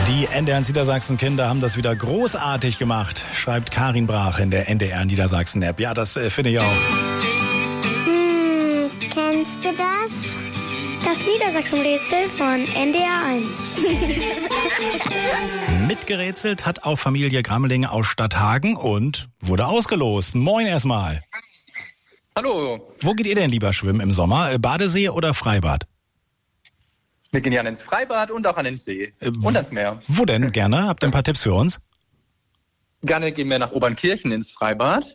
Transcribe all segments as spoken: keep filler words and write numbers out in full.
Die N D R Niedersachsen-Kinder haben das wieder großartig gemacht, schreibt Karin Brach in der N D R Niedersachsen-App. Ja, das äh, finde ich auch. Hm, kennst du das? Das Niedersachsen-Rätsel von N D R eins. Mitgerätselt hat auch Familie Grammeling aus Stadthagen und wurde ausgelost. Moin erstmal. Hallo. Wo geht ihr denn lieber schwimmen im Sommer? Badesee oder Freibad? Wir gehen gerne ins Freibad und auch an den See Äh, und ans Meer. Wo denn gerne? Habt ihr ein paar Tipps für uns? Gerne gehen wir nach Obernkirchen ins Freibad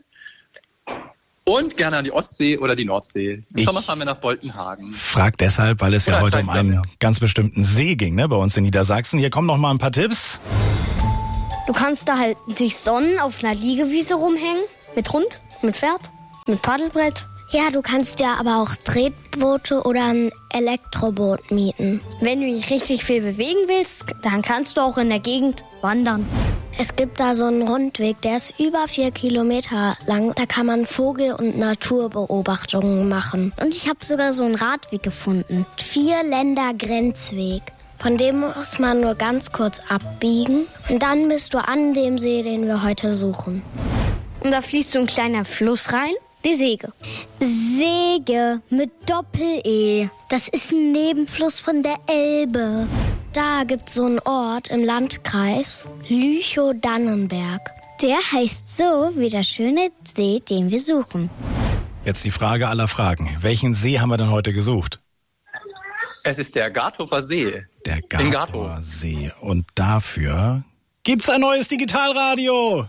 und gerne an die Ostsee oder die Nordsee. Im Ich Sommer fahren wir nach Boltenhagen. Frag deshalb, weil es ja Oder heute um einen Steinbach, ja. ganz bestimmten See ging, ne, bei uns in Niedersachsen. Hier kommen noch mal ein paar Tipps. Du kannst da halt dich sonnen, auf einer Liegewiese rumhängen. Mit Hund, mit Pferd, mit Paddelbrett. Ja, du kannst ja aber auch Tretboote oder ein Elektroboot mieten. Wenn du dich richtig viel bewegen willst, dann kannst du auch in der Gegend wandern. Es gibt da so einen Rundweg, der ist über vier Kilometer lang. Da kann man Vogel- und Naturbeobachtungen machen. Und ich habe sogar so einen Radweg gefunden. Vier-Länder-Grenzweg. Von dem muss man nur ganz kurz abbiegen. Und dann bist du an dem See, den wir heute suchen. Und da fließt so ein kleiner Fluss rein, die Seege. Seege mit Doppel-E. Das ist ein Nebenfluss von der Elbe. Da gibt's so einen Ort im Landkreis, Lüchow-Dannenberg. Der heißt so wie der schöne See, den wir suchen. Jetzt die Frage aller Fragen. Welchen See haben wir denn heute gesucht? Es ist der Garthofer See. Der In Gartower Gartow. See. Und dafür gibt's ein neues Digitalradio.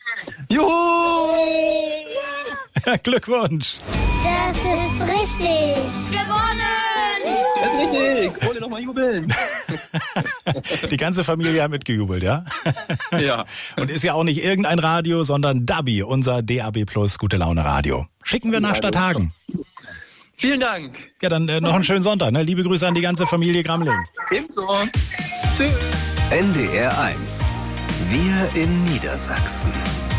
Juhu! Glückwunsch. Das ist richtig. Das ist richtig. Wollt ihr noch mal jubeln? Die ganze Familie hat mitgejubelt, ja? Ja. Und ist ja auch nicht irgendein Radio, sondern Dabi, unser D A B Plus Gute Laune Radio. Schicken wir nach Stadthagen. Vielen Dank. Ja, dann äh, noch einen schönen Sonntag. Ne? Liebe Grüße an die ganze Familie Grammeling. Ebenso. Tschüss. N D R eins. Wir in Niedersachsen.